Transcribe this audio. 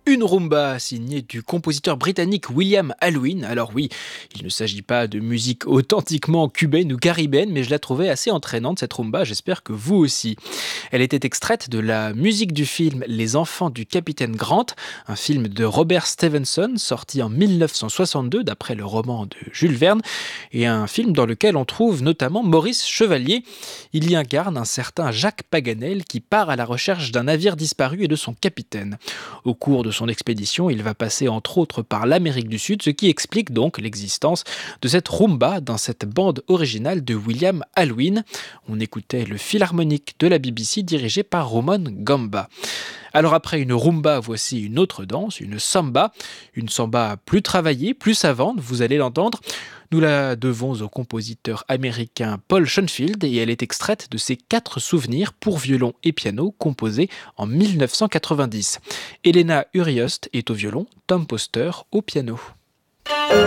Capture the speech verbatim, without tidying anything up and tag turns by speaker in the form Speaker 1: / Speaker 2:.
Speaker 1: Une rumba signée du compositeur britannique William Halloween. Alors oui, il ne s'agit pas de musique authentiquement cubaine ou caribéenne, mais je la trouvais assez entraînante cette rumba, j'espère que vous aussi. Elle était extraite de la musique du film Les Enfants du Capitaine Grant, un film de Robert Stevenson sorti en mille neuf cent soixante-deux d'après le roman de Jules Verne, et un film dans lequel on trouve notamment Maurice Chevalier. Il y incarne un certain Jacques Paganel qui part à la recherche d'un navire disparu et de son capitaine. Au cours de son expédition, il va passer entre autres par l'Amérique du Sud, ce qui explique donc l'existence de cette rumba dans cette bande originale de William Halloween. On écoutait le Philharmonique de la B B C dirigé par Ramon Gamba. Alors après une rumba, voici une autre danse, une samba. Une samba plus travaillée, plus savante, vous allez l'entendre. Nous la devons au compositeur américain Paul Schoenfield et elle est extraite de ses quatre souvenirs pour violon et piano composés en mille neuf cent quatre-vingt-dix. Elena Uriost est au violon, Tom Poster au piano.